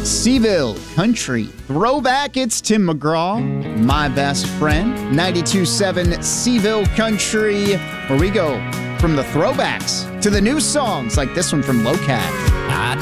Seville Country Throwback. It's Tim McGraw, my best friend. 92.7 Seville Country, where we go from the throwbacks to the new songs like this one from Low Cat.